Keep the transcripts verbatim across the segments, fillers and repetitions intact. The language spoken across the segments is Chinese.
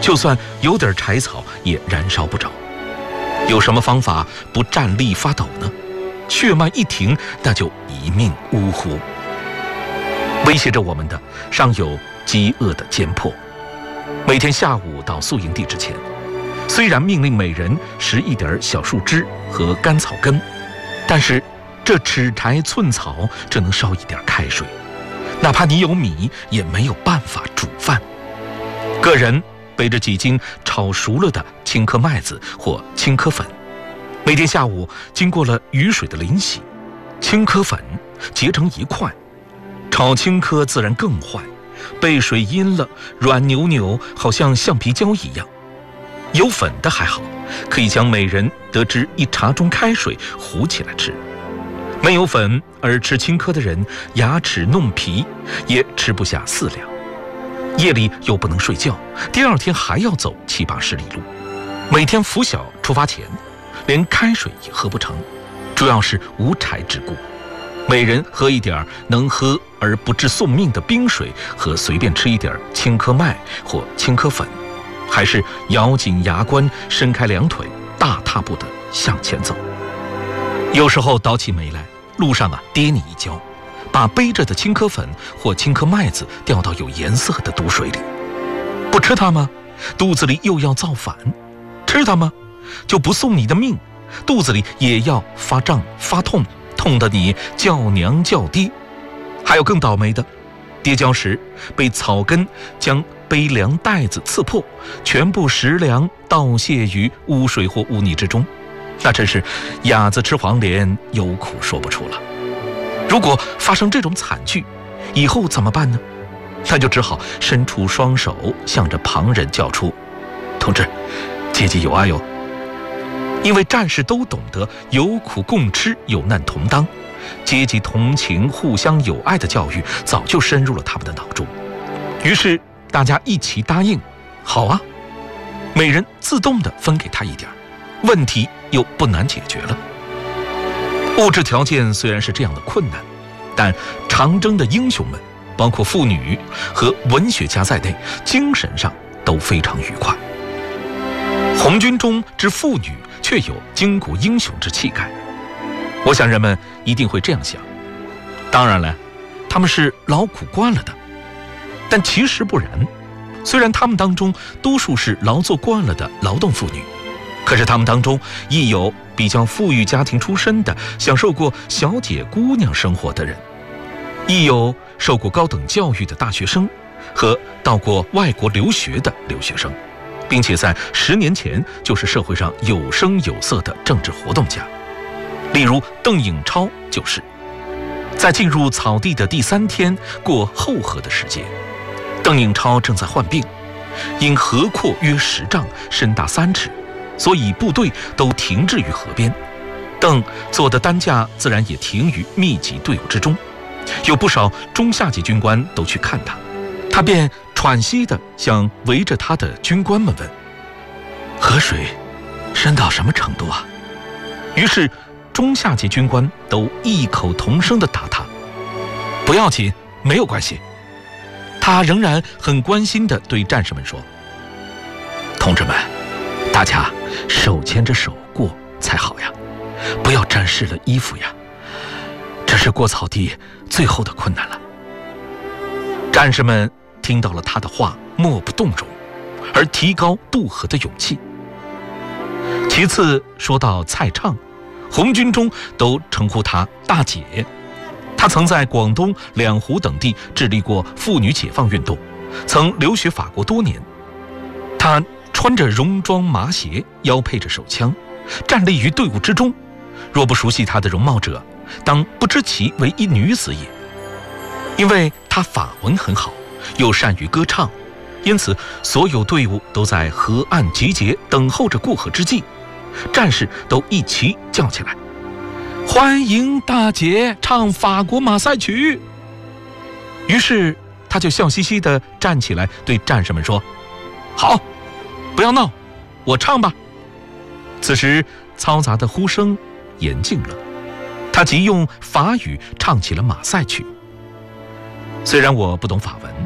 就算有点柴草也燃烧不着。有什么方法不站立发抖呢？血脉一停，那就一命呜呼。威胁着我们的尚有饥饿的奸迫。每天下午到宿营地之前，虽然命令每人拾一点小树枝和干草根，但是这尺柴寸草只能烧一点开水，哪怕你有米也没有办法煮饭。个人背着几斤炒熟了的青稞麦子或青稞粉，每天下午经过了雨水的淋洗，青稞粉结成一块，炒青稞自然更坏，被水阴了，软扭扭，好像橡皮胶一样。有粉的还好，可以将每人得知一茶盅开水糊起来吃。没有粉而吃青稞的人，牙齿弄皮，也吃不下四两。夜里又不能睡觉，第二天还要走七八十里路。每天拂晓出发前，连开水也喝不成，主要是无柴之故。每人喝一点能喝而不致送命的冰水，和随便吃一点青稞麦或青稞粉，还是咬紧牙关，伸开两腿，大踏步地向前走。有时候倒起霉来，路上啊跌你一跤，把背着的青稞粉或青稞麦子掉到有颜色的毒水里。不吃它吗？肚子里又要造反；吃它吗？就不送你的命，肚子里也要发胀发痛，痛得你叫娘叫爹。还有更倒霉的，跌跤时被草根将背粮袋子刺破，全部食粮倒泻于污水或污泥之中，那真是哑子吃黄连，有苦说不出了。如果发生这种惨剧，以后怎么办呢？那就只好伸出双手，向着旁人叫出：同志，阶级有爱哟！因为战士都懂得有苦共吃，有难同当，阶级同情、互相友爱的教育早就深入了他们的脑中。于是大家一起答应：好啊，每人自动地分给他一点，问题又不难解决了。物质条件虽然是这样的困难，但长征的英雄们，包括妇女和文学家在内，精神上都非常愉快。红军中之妇女却有巾帼英雄之气概。我想人们一定会这样想，当然了，他们是劳苦惯了的，但其实不然。虽然他们当中多数是劳作惯了的劳动妇女，可是他们当中亦有比较富裕家庭出身的，享受过小姐姑娘生活的人，亦有受过高等教育的大学生和到过外国留学的留学生，并且在十年前就是社会上有声有色的政治活动家。例如邓颖超就是。在进入草地的第三天，过后河的时节，邓颖超正在患病，因河阔约十丈，深大三尺，所以部队都停滞于河边。邓坐的担架自然也停于密集队伍之中，有不少中下级军官都去看他，他便喘息地向围着他的军官们问：河水深到什么程度啊？于是中下级军官都异口同声地答他：不要紧，没有关系。他仍然很关心地对战士们说：同志们，大家手牵着手过才好呀，不要沾湿了衣服呀，这是过草地最后的困难了。战士们听到了他的话，莫不动容，而提高渡河的勇气。其次说到蔡畅，红军中都称呼她大姐。她曾在广东两湖等地致力过妇女解放运动，曾留学法国多年。她穿着戎装麻鞋，腰配着手枪，站立于队伍之中。若不熟悉她的容貌者，当不知其为一女子也。因为她法文很好，又善于歌唱，因此所有队伍都在河岸集结，等候着过河之际，战士都一齐叫起来：欢迎大姐唱法国马赛曲。于是他就笑嘻嘻地站起来，对战士们说：好，不要闹，我唱吧。此时嘈杂的呼声严静了，他即用法语唱起了马赛曲。虽然我不懂法文，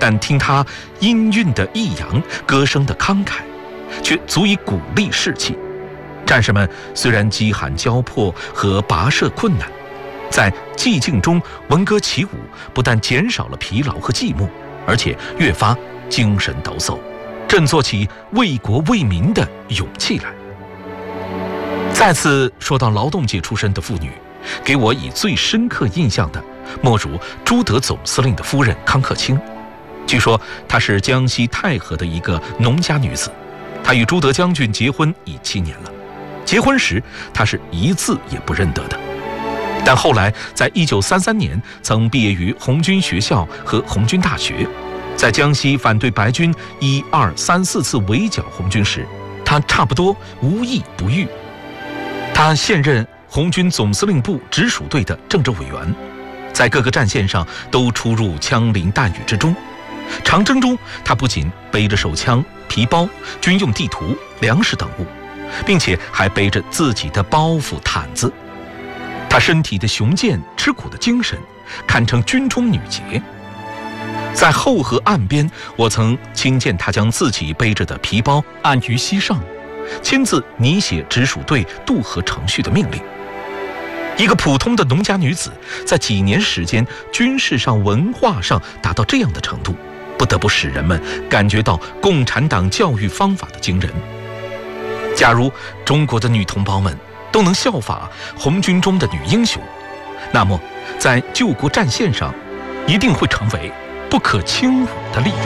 但听他音韵的抑扬，歌声的慷慨，却足以鼓励士气。战士们虽然饥寒交迫和跋涉困难，在寂静中闻歌起舞，不但减少了疲劳和寂寞，而且越发精神抖擞，振作起为国为民的勇气来。再次说到劳动界出身的妇女，给我以最深刻印象的，莫如朱德总司令的夫人康克清。据说她是江西太和的一个农家女子，她与朱德将军结婚已七年了。结婚时，她是一字也不认得的。但后来，在一九三三年，曾毕业于红军学校和红军大学，在江西反对白军一二三四次围剿红军时，她差不多无一不遇。她现任红军总司令部直属队的政治委员，在各个战线上都出入枪林弹雨之中。长征中，他不仅背着手枪、皮包、军用地图、粮食等物，并且还背着自己的包袱、毯子。他身体的雄健、吃苦的精神，堪称军中女杰。在后河岸边，我曾亲见他将自己背着的皮包按于膝上，亲自拟写直属队渡河程序的命令。一个普通的农家女子，在几年时间，军事上、文化上达到这样的程度，不得不使人们感觉到共产党教育方法的惊人。假如中国的女同胞们都能效法红军中的女英雄，那么在救国战线上，一定会成为不可轻侮的力量。